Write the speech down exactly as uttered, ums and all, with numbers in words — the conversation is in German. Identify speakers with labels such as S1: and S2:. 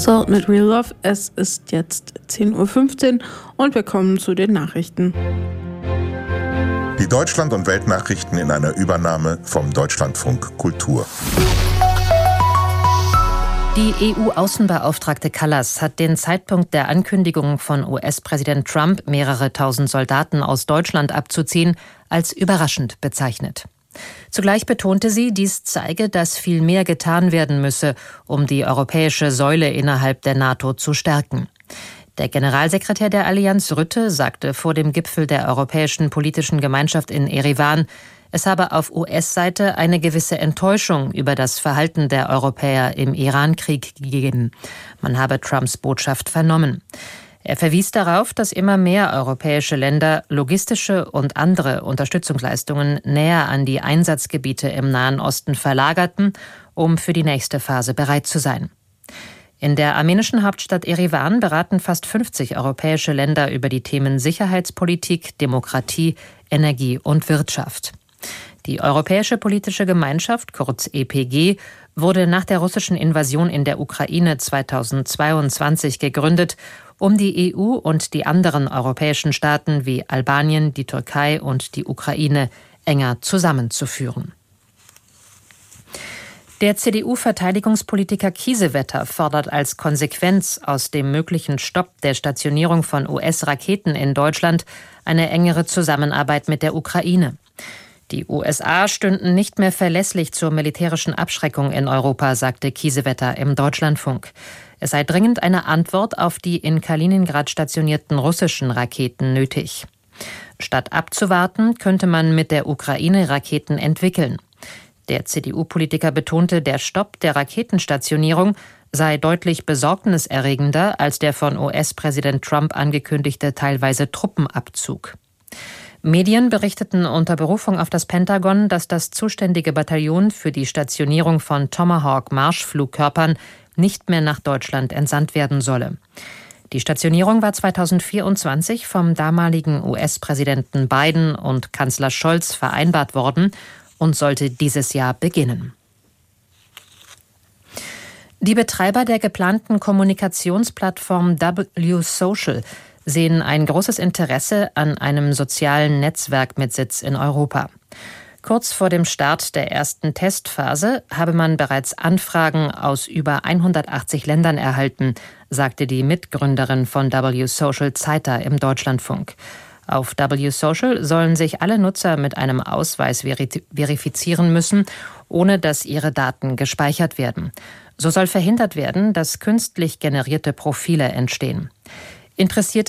S1: Salt mit Real Love. Es ist jetzt zehn Uhr fünfzehn und wir kommen zu den Nachrichten.
S2: Die Deutschland- und Weltnachrichten in einer Übernahme vom Deutschlandfunk Kultur.
S3: Die E U-Außenbeauftragte Kallas hat den Zeitpunkt der Ankündigung von U S-Präsident Trump, mehrere tausend Soldaten aus Deutschland abzuziehen, als überraschend bezeichnet. Zugleich betonte sie, dies zeige, dass viel mehr getan werden müsse, um die europäische Säule innerhalb der NATO zu stärken. Der Generalsekretär der Allianz Rutte sagte vor dem Gipfel der Europäischen Politischen Gemeinschaft in Erivan, es habe auf U S-Seite eine gewisse Enttäuschung über das Verhalten der Europäer im Iran-Krieg gegeben. Man habe Trumps Botschaft vernommen. Er verwies darauf, dass immer mehr europäische Länder logistische und andere Unterstützungsleistungen näher an die Einsatzgebiete im Nahen Osten verlagerten, um für die nächste Phase bereit zu sein. In der armenischen Hauptstadt Erivan beraten fast fünfzig europäische Länder über die Themen Sicherheitspolitik, Demokratie, Energie und Wirtschaft. Die Europäische Politische Gemeinschaft, kurz E P G, wurde nach der russischen Invasion in der Ukraine zweitausendzweiundzwanzig gegründet, um die E U und die anderen europäischen Staaten wie Albanien, die Türkei und die Ukraine enger zusammenzuführen. Der C D U-Verteidigungspolitiker Kiesewetter fordert als Konsequenz aus dem möglichen Stopp der Stationierung von U S-Raketen in Deutschland eine engere Zusammenarbeit mit der Ukraine. Die U S A stünden nicht mehr verlässlich zur militärischen Abschreckung in Europa, sagte Kiesewetter im Deutschlandfunk. Es sei dringend eine Antwort auf die in Kaliningrad stationierten russischen Raketen nötig. Statt abzuwarten, könnte man mit der Ukraine Raketen entwickeln. Der C D U-Politiker betonte, der Stopp der Raketenstationierung sei deutlich besorgniserregender als der von U S-Präsident Trump angekündigte teilweise Truppenabzug. Medien berichteten unter Berufung auf das Pentagon, dass das zuständige Bataillon für die Stationierung von Tomahawk-Marschflugkörpern nicht mehr nach Deutschland entsandt werden solle. Die Stationierung war zweitausendvierundzwanzig vom damaligen U S-Präsidenten Biden und Kanzler Scholz vereinbart worden und sollte dieses Jahr beginnen. Die Betreiber der geplanten Kommunikationsplattform W Social sehen ein großes Interesse an einem sozialen Netzwerk mit Sitz in Europa. Kurz vor dem Start der ersten Testphase habe man bereits Anfragen aus über hundertachtzig Ländern erhalten, sagte die Mitgründerin von W Social Zeiter im Deutschlandfunk. Auf W Social sollen sich alle Nutzer mit einem Ausweis verifizieren müssen, ohne dass ihre Daten gespeichert werden. So soll verhindert werden, dass künstlich generierte Profile entstehen. Interessierte